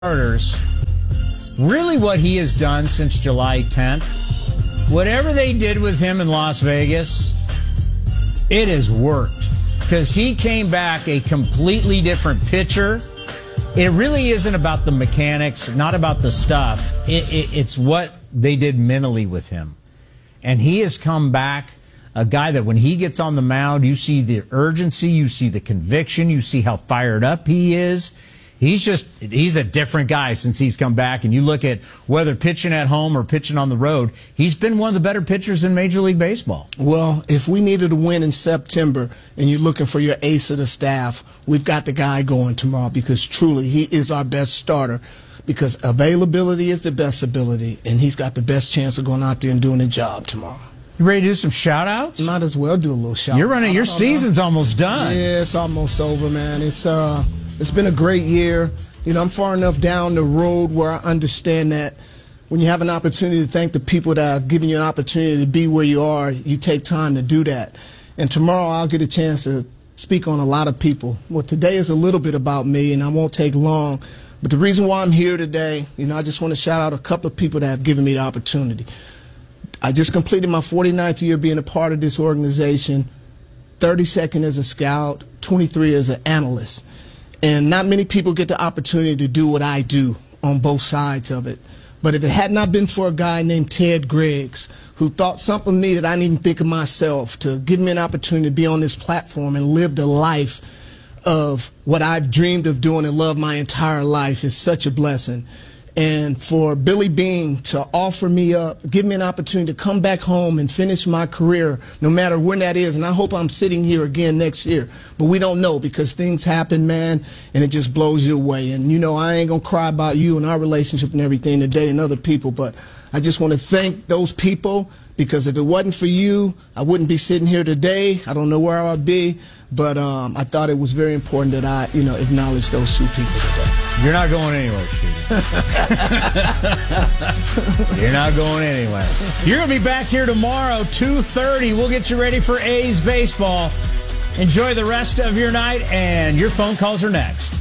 starters, really what he has done since July 10th, whatever they did with him in Las Vegas, it has worked because he came back a completely different pitcher. It really isn't about the mechanics, not about the stuff. It's what they did mentally with him. And he has come back a guy that when he gets on the mound, you see the urgency, you see the conviction, you see how fired up he is. He's a different guy since he's come back. And you look at whether pitching at home or pitching on the road, he's been one of the better pitchers in Major League Baseball. Well, if we needed a win in September and you're looking for your ace of the staff, we've got the guy going tomorrow because truly he is our best starter because availability is the best ability, and he's got the best chance of going out there and doing the job tomorrow. You ready to do some shout-outs? Might as well do a little shout-out. You're running. Your season's almost done. Yeah, it's almost over, man. It's been a great year. You know, I'm far enough down the road where I understand that when you have an opportunity to thank the people that have given you an opportunity to be where you are, you take time to do that. And tomorrow I'll get a chance to speak on a lot of people. Well, today is a little bit about me, and I won't take long. But the reason why I'm here today, you know, I just want to shout out a couple of people that have given me the opportunity. I just completed my 49th year being a part of this organization, 32nd as a scout, 23 as an analyst. And not many people get the opportunity to do what I do on both sides of it. But if it had not been for a guy named Ted Griggs, who thought something of me that I didn't even think of myself, to give me an opportunity to be on this platform and live the life of what I've dreamed of doing and loved my entire life, is such a blessing. And for Billy Beane to offer me up, give me an opportunity to come back home and finish my career, no matter when that is. And I hope I'm sitting here again next year. But we don't know because things happen, man, and it just blows you away. And, you know, I ain't going to cry about you and our relationship and everything today and other people. But I just want to thank those people because if it wasn't for you, I wouldn't be sitting here today. I don't know where I would be. But I thought it was very important that I, you know, acknowledge those two people today. You're not going anywhere, Steve. You're not going anywhere. You're going to be back here tomorrow, 2:30. We'll get you ready for A's baseball. Enjoy the rest of your night, and your phone calls are next.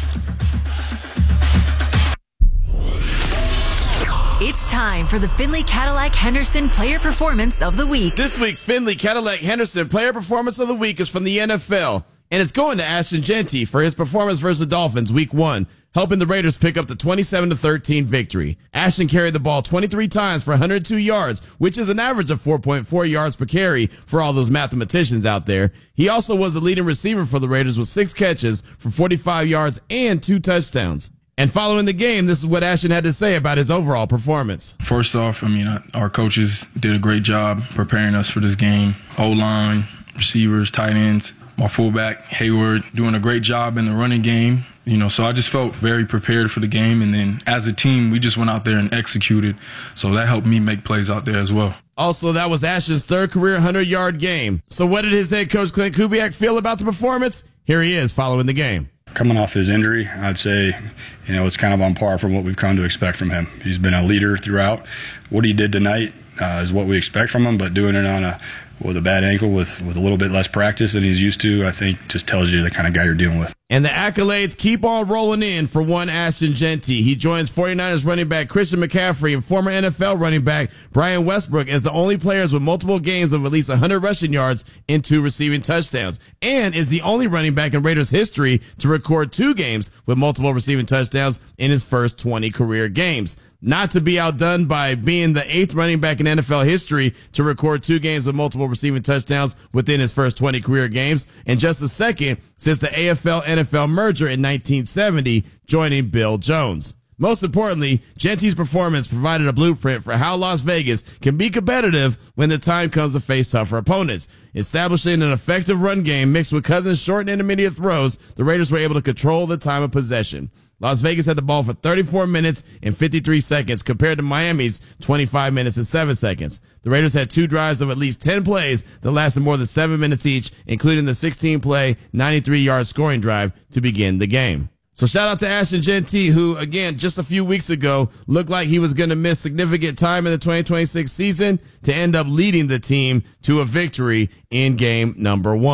It's time for the Findlay Cadillac Henderson Player Performance of the Week. This week's Findlay Cadillac Henderson Player Performance of the Week is from the NFL, and it's going to Ashton Jeanty for his performance versus the Dolphins Week 1, helping the Raiders pick up the 27-13 victory. Ashton carried the ball 23 times for 102 yards, which is an average of 4.4 yards per carry for all those mathematicians out there. He also was the leading receiver for the Raiders with 6 catches for 45 yards and 2 touchdowns. And following the game, this is what Ashton had to say about his overall performance. First off, our coaches did a great job preparing us for this game. O-line, receivers, tight ends, my fullback, Hayward, doing a great job in the running game. You know, so I just felt very prepared for the game. And then as a team, we just went out there and executed. So that helped me make plays out there as well. Also, that was Ashton's third career 100-yard game. So what did his head coach, Clint Kubiak, feel about the performance? Here he is following the game. Coming off his injury, I'd say, you know, it's kind of on par from what we've come to expect from him. He's been a leader throughout. What he did tonight is what we expect from him, but doing it with a bad ankle with a little bit less practice than he's used to, I think just tells you the kind of guy you're dealing with. And the accolades keep on rolling in for one Ashton Jeanty. He joins 49ers running back Christian McCaffrey and former NFL running back Brian Westbrook as the only players with multiple games of at least 100 rushing yards and 2 receiving touchdowns, and is the only running back in Raiders history to record 2 games with multiple receiving touchdowns in his first 20 career games. Not to be outdone by being the 8th running back in NFL history to record 2 games with multiple receiving touchdowns within his first 20 career games, and just the 2nd since the AFL-NFL merger in 1970, joining Bill Jones. Most importantly, Jeanty's performance provided a blueprint for how Las Vegas can be competitive when the time comes to face tougher opponents. Establishing an effective run game mixed with Cousins' short and intermediate throws, the Raiders were able to control the time of possession. Las Vegas had the ball for 34 minutes and 53 seconds compared to Miami's 25 minutes and 7 seconds. The Raiders had 2 drives of at least 10 plays that lasted more than 7 minutes each, including the 16-play, 93-yard scoring drive to begin the game. So shout out to Ashton Jeanty, who, again, just a few weeks ago looked like he was going to miss significant time in the 2026 season to end up leading the team to a victory in game number 1.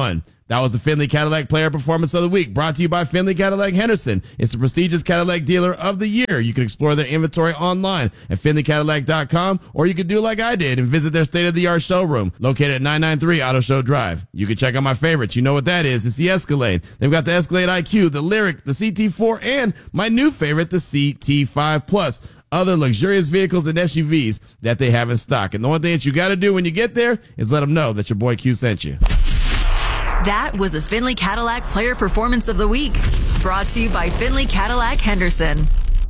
That was the Findlay Cadillac Player Performance of the Week, brought to you by Findlay Cadillac Henderson. It's the prestigious Cadillac Dealer of the Year. You can explore their inventory online at FindlayCadillac.com, or you could do like I did and visit their state-of-the-art showroom located at 993 Auto Show Drive. You can check out my favorites. You know what that is. It's the Escalade. They've got the Escalade IQ, the Lyriq, the CT4, and my new favorite, the CT5 Plus. Other luxurious vehicles and SUVs that they have in stock. And the only thing that you got to do when you get there is let them know that your boy Q sent you. That was the Findlay Cadillac Player Performance of the Week, brought to you by Findlay Cadillac Henderson.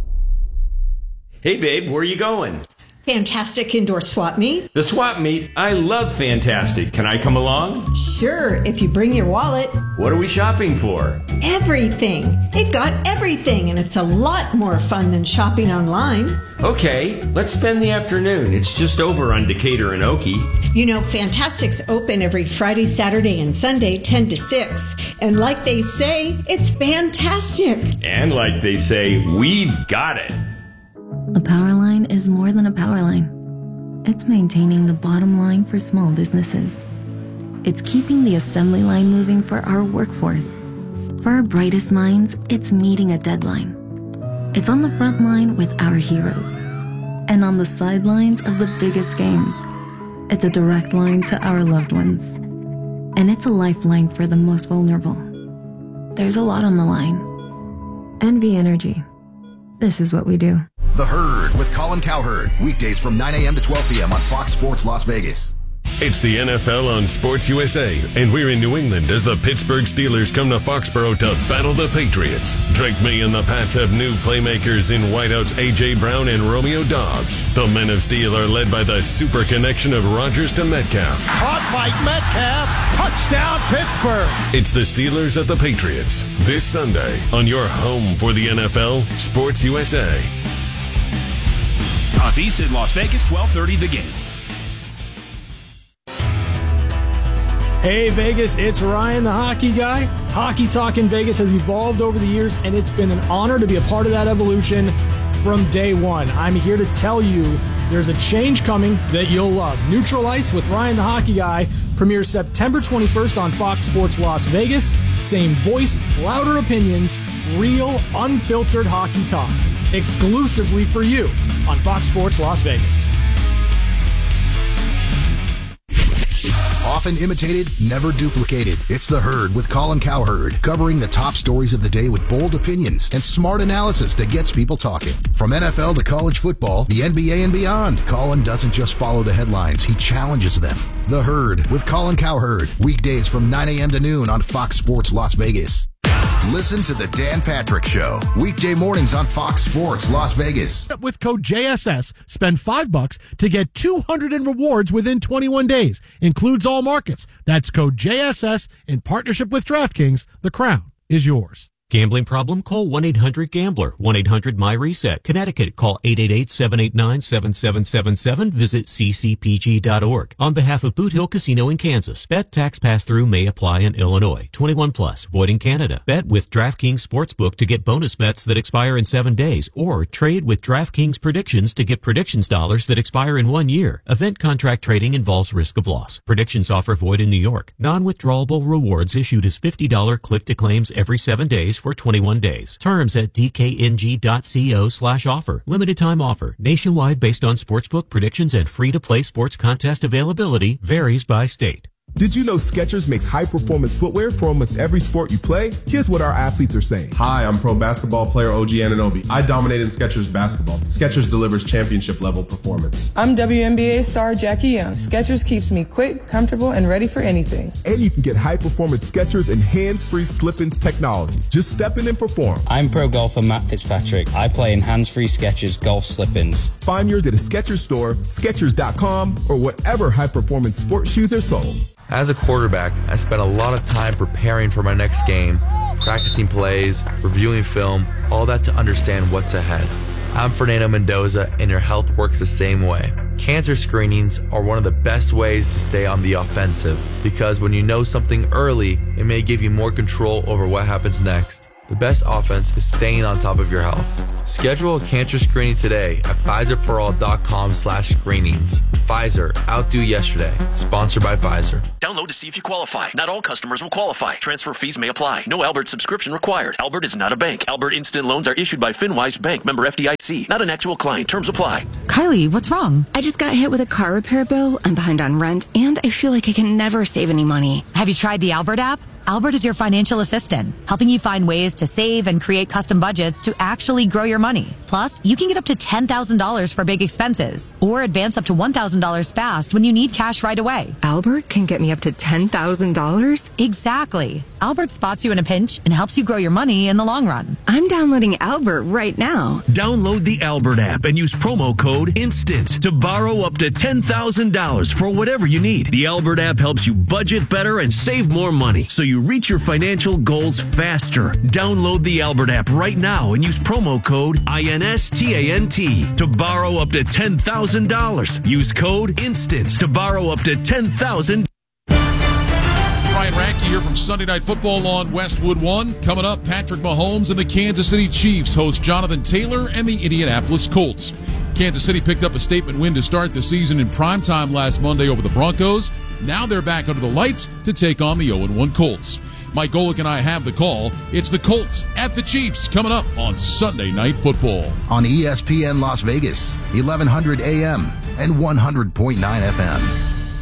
Hey babe, where are you going? Fantastic indoor swap meet. The swap meet? I love Fantastic. Can I come along? Sure, if you bring your wallet. What are we shopping for? Everything. They've got everything, and it's a lot more fun than shopping online. Okay, let's spend the afternoon. It's just over on Decatur and Okie. You know, Fantastic's open every Friday, Saturday, and Sunday, 10 to 6. And like they say, it's fantastic. And like they say, we've got it. A power line is more than a power line. It's maintaining the bottom line for small businesses. It's keeping the assembly line moving for our workforce. For our brightest minds, it's meeting a deadline. It's on the front line with our heroes. And on the sidelines of the biggest games. It's a direct line to our loved ones. And it's a lifeline for the most vulnerable. There's a lot on the line. NV Energy. This is what we do. The Herd with Colin Cowherd. Weekdays from 9 a.m. to 12 p.m. on Fox Sports Las Vegas. It's the NFL on Sports USA, and we're in New England as the Pittsburgh Steelers come to Foxborough to battle the Patriots. Drake May and the Pats have new playmakers in wideouts A.J. Brown and Romeo Doubs. The Men of Steel are led by the super connection of Rodgers to Metcalf. Caught by Metcalf. Touchdown, Pittsburgh. It's the Steelers at the Patriots this Sunday on your home for the NFL, Sports USA. On VSiN Las Vegas, 12:30 the game. Hey Vegas, it's Ryan the Hockey Guy. Hockey Talk in Vegas has evolved over the years, and it's been an honor to be a part of that evolution from day one. I'm here to tell you there's a change coming that you'll love. Neutral Ice with Ryan the Hockey Guy premieres September 21st on Fox Sports Las Vegas. Same voice, louder opinions, real, unfiltered hockey talk. Exclusively for you on Fox Sports Las Vegas. Often imitated, never duplicated. It's The Herd with Colin Cowherd, covering the top stories of the day with bold opinions and smart analysis that gets people talking. From NFL to college football, the NBA and beyond, Colin doesn't just follow the headlines, he challenges them. The Herd with Colin Cowherd, weekdays from 9 a.m. to noon on Fox Sports Las Vegas. Listen to The Dan Patrick Show, weekday mornings on Fox Sports Las Vegas. With code JSS, spend $5 to get $200 in rewards within 21 days. Includes all markets. That's code JSS in partnership with DraftKings. The crown is yours. Gambling problem? Call 1-800-GAMBLER. 1-800-MY-RESET. Connecticut, call 888-789-7777. Visit ccpg.org. On behalf of Boot Hill Casino in Kansas, bet tax pass-through may apply in Illinois. 21 plus, void in Canada. Bet with DraftKings Sportsbook to get bonus bets that expire in 7 days, or trade with DraftKings Predictions to get predictions dollars that expire in 1 year. Event contract trading involves risk of loss. Predictions offer void in New York. Non-withdrawable rewards issued as $50 click-to-claims every 7 days for 21 days. Terms at dkng.co/offer. Limited time offer. Nationwide based on sportsbook predictions and free-to-play sports contest availability. Varies by state. Did you know Skechers makes high-performance footwear for almost every sport you play? Here's what our athletes are saying. Hi, I'm pro basketball player OG Anunoby. I dominate in Skechers basketball. Skechers delivers championship-level performance. I'm WNBA star Jackie Young. Skechers keeps me quick, comfortable, and ready for anything. And you can get high-performance Skechers and hands-free slip-ins technology. Just step in and perform. I'm pro golfer Matt Fitzpatrick. I play in hands-free Skechers golf slip-ins. Find yours at a Skechers store, Skechers.com, or whatever high-performance sports shoes are sold. As a quarterback, I spent a lot of time preparing for my next game, practicing plays, reviewing film, all that to understand what's ahead. I'm Fernando Mendoza, and your health works the same way. Cancer screenings are one of the best ways to stay on the offensive, because when you know something early, it may give you more control over what happens next. The best offense is staying on top of your health. Schedule a cancer screening today at PfizerForAll.com/screenings. Pfizer, outdo yesterday. Sponsored by Pfizer. Download to see if you qualify. Not all customers will qualify. Transfer fees may apply. No Albert subscription required. Albert is not a bank. Albert Instant Loans are issued by FinWise Bank, member FDIC. Not an actual client. Terms apply. Kylie, what's wrong? I just got hit with a car repair bill. I'm behind on rent, and I feel like I can never save any money. Have you tried the Albert app? Albert is your financial assistant, helping you find ways to save and create custom budgets to actually grow your money. Plus, you can get up to $10,000 for big expenses or advance up to $1,000 fast when you need cash right away. Albert can get me up to $10,000? Exactly. Albert spots you in a pinch and helps you grow your money in the long run. I'm downloading Albert right now. Download the Albert app and use promo code INSTANT to borrow up to $10,000 for whatever you need. The Albert app helps you budget better and save more money, so you reach your financial goals faster. Download the Albert app right now and use promo code INSTANT to borrow up to $10,000. Use code INSTANT to borrow up to $10,000. Ryan Radke here from Sunday Night Football on Westwood One. Coming up, Patrick Mahomes and the Kansas City Chiefs host Jonathan Taylor and the Indianapolis Colts. Kansas City picked up a statement win to start the season in primetime last Monday over the Broncos. Now they're back under the lights to take on the 0-1 Colts. Mike Golick and I have the call. It's the Colts at the Chiefs coming up on Sunday Night Football. On ESPN Las Vegas, 1100 AM and 100.9 FM.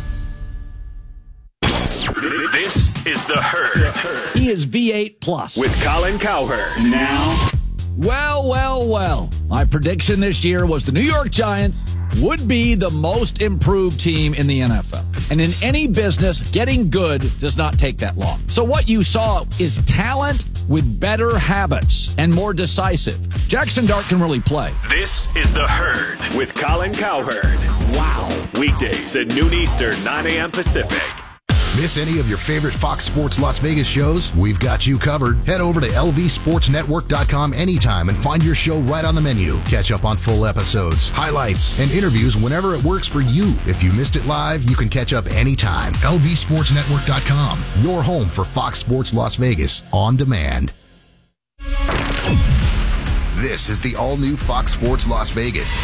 This is The Herd. He is V8 Plus. With Colin Cowherd. Now. Well. My prediction this year was the New York Giants would be the most improved team in the NFL. And in any business, getting good does not take that long. So what you saw is talent with better habits and more decisive. Jackson Dart can really play. This is The Herd with Colin Cowherd. Wow. Weekdays at noon Eastern, 9 a.m. Pacific. Miss any of your favorite Fox Sports Las Vegas shows? We've got you covered. Head over to lvsportsnetwork.com anytime and find your show right on the menu. Catch up on full episodes, highlights, and interviews whenever it works for you. If you missed it live, you can catch up anytime. lvsportsnetwork.com, your home for Fox Sports Las Vegas on demand. This is the all-new Fox Sports Las Vegas.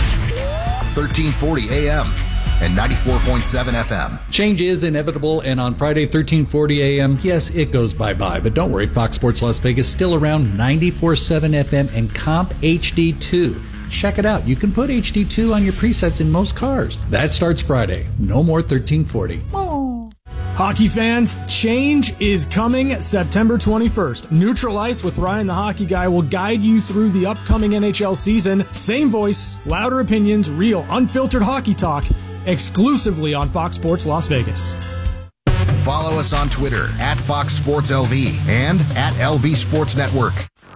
1340 AM. And 94.7 FM. Change is inevitable, and on Friday, 1340 AM, yes, it goes bye-bye. But don't worry, Fox Sports Las Vegas still around 94.7 FM and Comp HD2. Check it out. You can put HD2 on your presets in most cars. That starts Friday. No more 1340. Hockey fans, change is coming September 21st. Neutral Ice with Ryan the Hockey Guy will guide you through the upcoming NHL season. Same voice, louder opinions, real, unfiltered hockey talk. Exclusively on Fox Sports Las Vegas. Follow us on Twitter at Fox Sports LV and at LV Sports Network.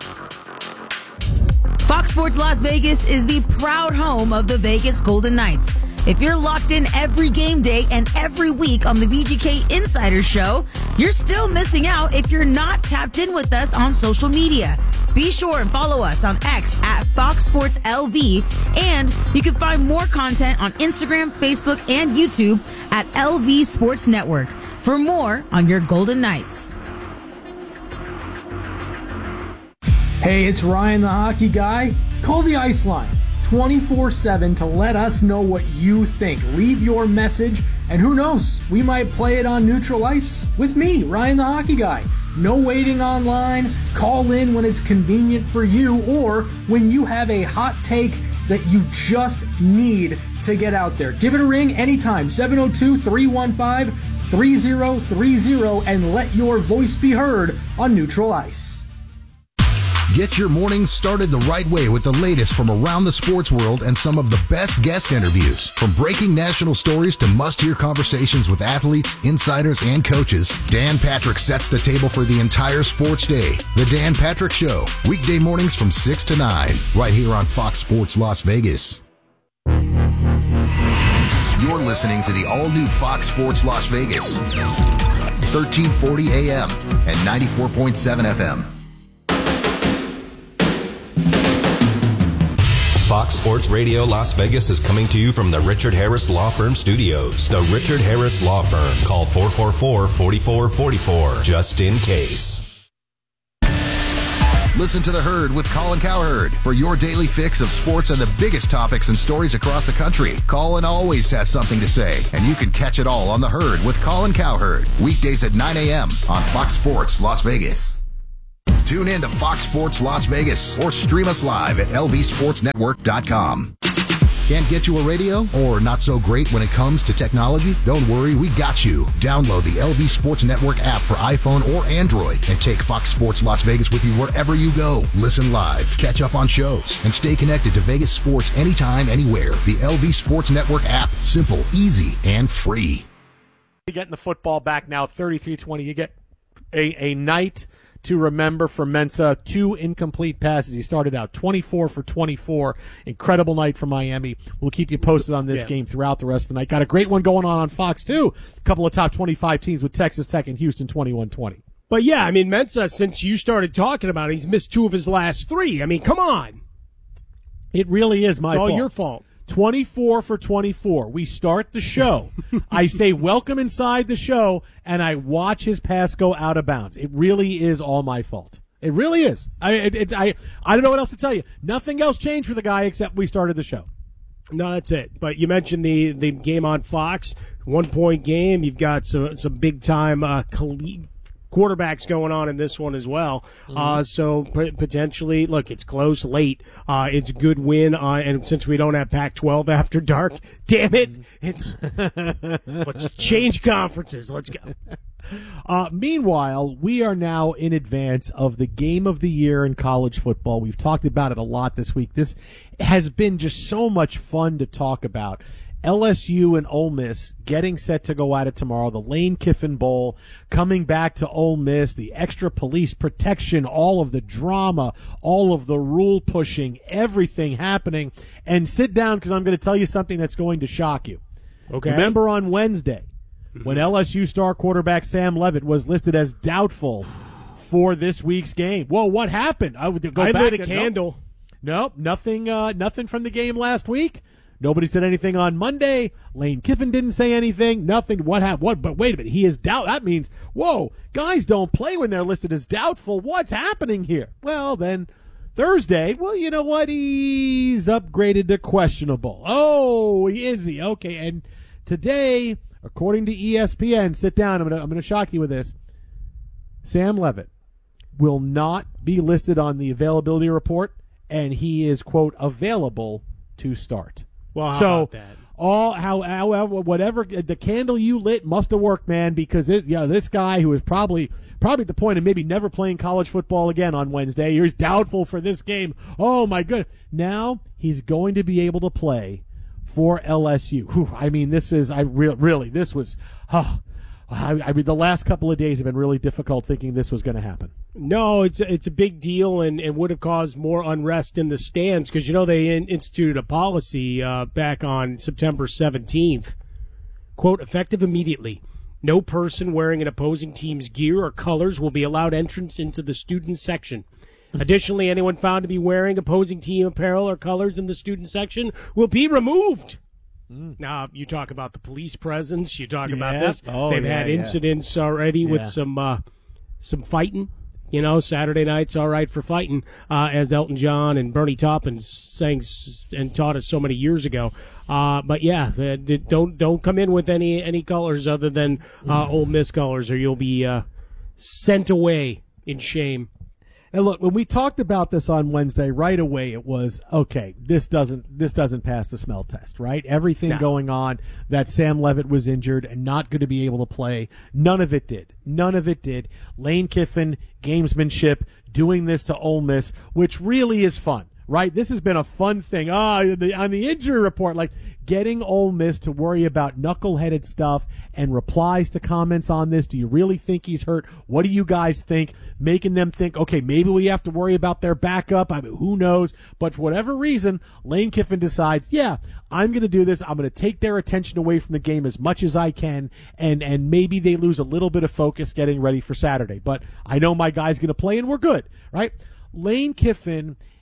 Fox Sports Las Vegas is the proud home of the Vegas Golden Knights. If you're locked in every game day and every week on the VGK Insider Show, you're still missing out if you're not tapped in with us on social media. Be sure and follow us on X at Fox Sports LV, and you can find more content on Instagram, Facebook, and YouTube at LV Sports Network for more on your Golden Knights. Hey, it's Ryan the Hockey Guy. Call the Ice Line 24/7 to let us know what you think. Leave your message, and who knows, we might play it on Neutral Ice with me, Ryan the Hockey Guy. No waiting online. Call in when it's convenient for you or when you have a hot take that you just need to get out there. Give it a ring anytime, 702-315-3030, and let your voice be heard on Neutral Ice. Get your mornings started the right way with the latest from around the sports world and some of the best guest interviews. From breaking national stories to must-hear conversations with athletes, insiders, and coaches, Dan Patrick sets the table for the entire sports day. The Dan Patrick Show, weekday mornings from 6 to 9, right here on Fox Sports Las Vegas. You're listening to the all-new Fox Sports Las Vegas, 1340 AM and 94.7 FM. Fox Sports Radio Las Vegas is coming to you from the Richard Harris Law Firm Studios. The Richard Harris Law Firm. Call 444-4444, just in case. Listen to The Herd with Colin Cowherd for your daily fix of sports and the biggest topics and stories across the country. Colin always has something to say, and you can catch it all on The Herd with Colin Cowherd. Weekdays at 9 a.m. on Fox Sports Las Vegas. Tune in to Fox Sports Las Vegas or stream us live at lvsportsnetwork.com. Can't get you a radio or not so great when it comes to technology? Don't worry, we got you. Download the LV Sports Network app for iPhone or Android and take Fox Sports Las Vegas with you wherever you go. Listen live, catch up on shows, and stay connected to Vegas sports anytime, anywhere. The LV Sports Network app. Simple, easy, and free. Getting the football back now, 33-20. You get a night to remember for Mensah. 2 incomplete passes. He started out 24 for 24. Incredible night for Miami. We'll keep you posted on this game throughout the rest of the night. Got a great one going on Fox, too. A couple of top 25 teams with Texas Tech and Houston 21-20. But, yeah, I mean, Mensah, since you started talking about it, he's missed 2 of his last 3. I mean, come on. It really is my fault. It's all your fault. 24 for 24. We start the show. I say welcome inside the show, and I watch his pass go out of bounds. It really is all my fault. It really is. I don't know what else to tell you. Nothing else changed for the guy except we started the show. No, that's it. But you mentioned the game on Fox, 1-point game. You've got some big time quarterbacks going on in this one as well. So potentially, look, it's close late. It's a good win. And since we don't have Pac-12 after dark, damn it, let's change conferences. Let's go. Meanwhile, we are now in advance of the game of the year in college football. We've talked about it a lot this week. This has been just so much fun to talk about. LSU and Ole Miss getting set to go at it tomorrow. The Lane Kiffin Bowl coming back to Ole Miss. The extra police protection, all of the drama, all of the rule pushing, everything happening. And sit down because I'm going to tell you something that's going to shock you. Okay. Remember on Wednesday when LSU star quarterback Sam Leavitt was listed as doubtful for this week's game? Well, what happened? I would go back. I lit a candle. Nope, nothing from the game last week. Nobody said anything on Monday. Lane Kiffin didn't say anything. Nothing. What happened? What? But wait a minute. He is doubt. That means, whoa, guys don't play when they're listed as doubtful. What's happening here? Well, then Thursday, well, you know what? He's upgraded to questionable. Oh, is he? Okay. And today, according to ESPN, sit down. I'm gonna shock you with this. Sam Leavitt will not be listed on the availability report, and he is, quote, available to start. Well, how about that? Whatever the candle you lit must have worked, man, because this guy who is probably at the point of maybe never playing college football again on Wednesday. He's doubtful for this game. Oh my goodness! Now he's going to be able to play for LSU. Whew, I mean, this is this was. I mean, the last couple of days have been really difficult thinking this was going to happen. No, it's a big deal and would have caused more unrest in the stands because, they instituted a policy back on September 17th. Quote, effective immediately. No person wearing an opposing team's gear or colors will be allowed entrance into the student section. Additionally, anyone found to be wearing opposing team apparel or colors in the student section will be removed. Now, you talk about the police presence. You talk about this. They've had incidents already with some fighting. Saturday night's all right for fighting, as Elton John and Bernie Taupin sang and taught us so many years ago. But don't come in with any colors other than Ole Miss colors, or you'll be sent away in shame. And look, when we talked about this on Wednesday, right away it was, okay, this doesn't pass the smell test, right? Everything going on, that Sam Leavitt was injured and not going to be able to play, none of it did. None of it did. Lane Kiffin, gamesmanship, doing this to Ole Miss, which really is fun. Right? This has been a fun thing. On the injury report, like getting Ole Miss to worry about knuckleheaded stuff and replies to comments on this. Do you really think he's hurt? What do you guys think? Making them think, okay, maybe we have to worry about their backup. I mean, who knows? But for whatever reason, Lane Kiffin decides, I'm going to do this. I'm going to take their attention away from the game as much as I can, and maybe they lose a little bit of focus getting ready for Saturday. But I know my guy's going to play, and we're good, right? Lane Kiffin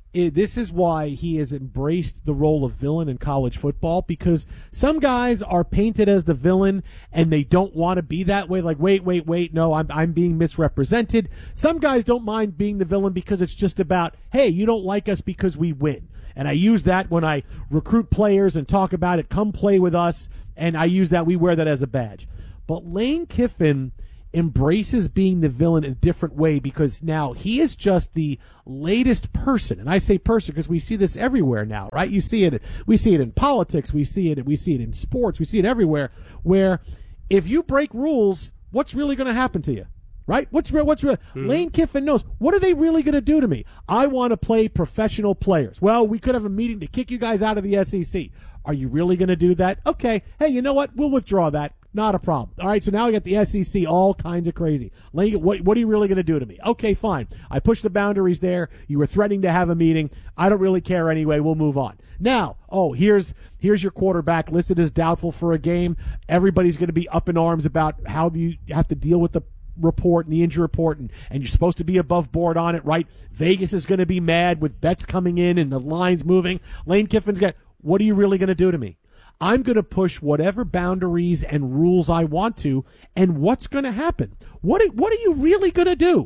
this is why he has embraced the role of villain in college football, because some guys are painted as the villain and they don't want to be that way. Like, wait, no, I'm being misrepresented. Some guys don't mind being the villain because it's just about, hey, you don't like us because we win. And I use that when I recruit players and talk about it, come play with us, and I use that, we wear that as a badge. But Lane Kiffin embraces being the villain in a different way, because now he is just the latest person. And I say person because we see this everywhere now, right? We see it in politics, we see it in sports, we see it everywhere, where if you break rules, what's really going to happen to you? Right? What's real? Lane Kiffin knows. What are they really going to do to me? I want to play professional players. Well, we could have a meeting to kick you guys out of the SEC. Are you really going to do that? Okay. Hey, you know what? We'll withdraw that. Not a problem. All right, so now we got the SEC, all kinds of crazy. Lane, what are you really going to do to me? Okay, fine. I pushed the boundaries there. You were threatening to have a meeting. I don't really care anyway. We'll move on. Now, here's your quarterback listed as doubtful for a game. Everybody's going to be up in arms about how you have to deal with the report and the injury report, and you're supposed to be above board on it, right? Vegas is going to be mad with bets coming in and the lines moving. Lane Kiffin's got, what are you really going to do to me? I'm going to push whatever boundaries and rules I want to, and what's going to happen? What are you really going to do?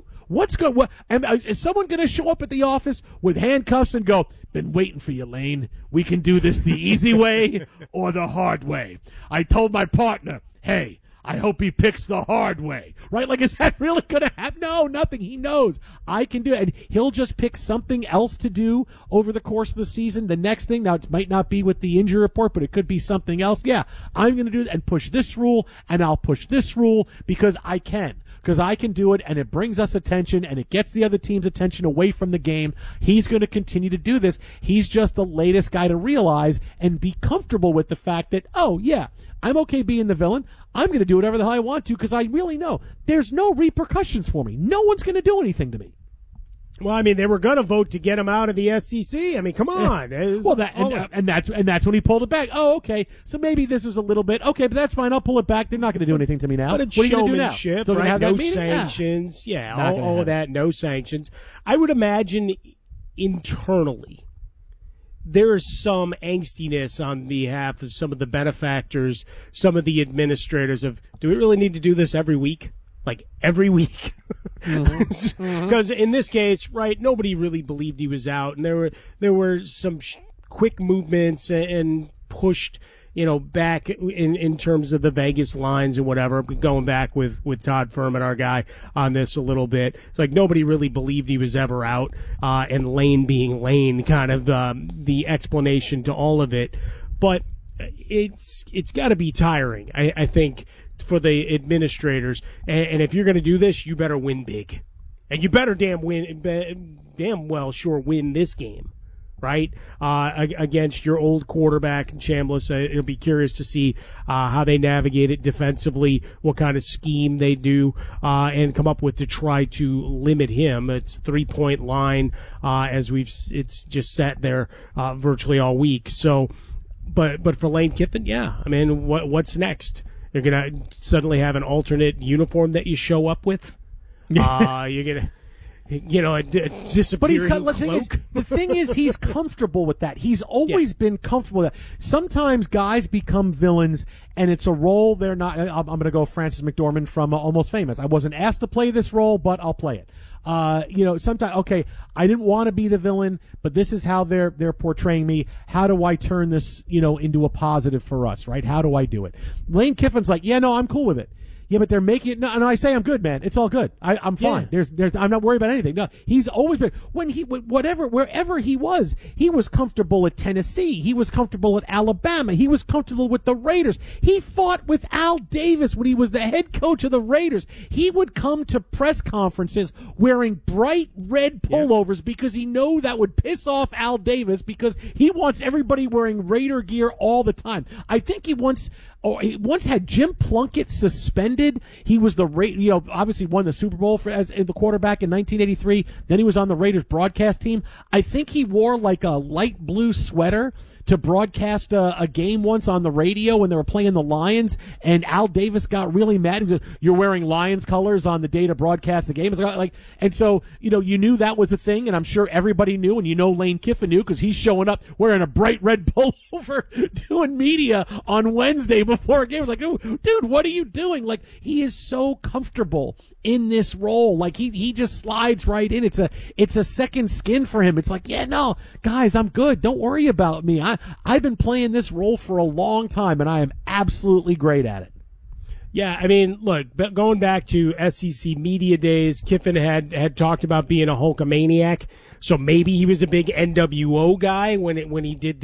Is someone going to show up at the office with handcuffs and go, been waiting for you, Lane. We can do this the easy way or the hard way. I told my partner, hey, I hope he picks the hard way, right? Like, is that really going to happen? No, nothing. He knows I can do it. And he'll just pick something else to do over the course of the season. The next thing, now it might not be with the injury report, but it could be something else. Yeah, I'm going to do it and push this rule, and I'll push this rule because I can. Because I can do it, and it brings us attention, and it gets the other team's attention away from the game. He's going to continue to do this. He's just the latest guy to realize and be comfortable with the fact that, oh, yeah, I'm okay being the villain. I'm going to do whatever the hell I want to because I really know there's no repercussions for me. No one's going to do anything to me. Well, I mean, they were going to vote to get him out of the SEC. I mean, come on. Well, that's when he pulled it back. Oh, okay. So maybe this was a little bit okay, but that's fine. I'll pull it back. They're not going to do anything to me now. But it's what are you going to do now? Still right? No sanctions. Yeah, all of that. No sanctions. I would imagine internally there is some angstiness on behalf of some of the benefactors, some of the administrators of, do we really need to do this every week? Like every week? Because in this case, right, nobody really believed he was out, and there were some quick movements and pushed, back in terms of the Vegas lines and whatever. Going back with Todd Furman, our guy, on this a little bit, it's like nobody really believed he was ever out, and Lane being Lane, kind of the explanation to all of it. But it's got to be tiring, I think, for the administrators, and if you're going to do this, you better win big, and you better damn well sure win this game, right? Against your old quarterback in Chambliss. It'll be curious to see how they navigate it defensively, what kind of scheme they do, and come up with to try to limit him. It's 3-point line, it's just sat there virtually all week. So, but for Lane Kiffin, yeah, I mean, what's next? You're going to suddenly have an alternate uniform that you show up with. You're going to, a disappearing cloak. The thing is, he's comfortable with that. He's always been comfortable with that. Sometimes guys become villains, and it's a role they're not. I'm going to go Francis McDormand from Almost Famous. I wasn't asked to play this role, but I'll play it. Sometimes, okay, I didn't want to be the villain, but this is how they're portraying me. How do I turn this, into a positive for us, right? How do I do it? Lane Kiffin's like, yeah, no, I'm cool with it. Yeah, but they're making it. No, and I say I'm good, man. It's all good. I'm fine. Yeah. I'm not worried about anything. No, he's always been wherever he was comfortable at Tennessee. He was comfortable at Alabama. He was comfortable with the Raiders. He fought with Al Davis when he was the head coach of the Raiders. He would come to press conferences wearing bright red pullovers because he knew that would piss off Al Davis because he wants everybody wearing Raider gear all the time. I think he once had Jim Plunkett suspended ended. He was obviously won the Super Bowl as the quarterback in 1983. Then he was on the Raiders broadcast team. I think he wore like a light blue sweater to broadcast a game once on the radio when they were playing the Lions, and Al Davis got really mad. He goes, "You're wearing Lions colors on the day to broadcast the game." And so, you knew that was a thing, and I'm sure everybody knew, and Lane Kiffin knew because he's showing up wearing a bright red pullover doing media on Wednesday before a game. I was like, "Oh, dude, what are you doing?" Like, he is so comfortable in this role. Like, he just slides right in. It's a second skin for him. It's like, yeah, no, guys, I'm good. Don't worry about me. I've been playing this role for a long time, and I am absolutely great at it. Yeah, I mean, look, going back to SEC media days, Kiffin had talked about being a Hulkamaniac, so maybe he was a big NWO guy when he did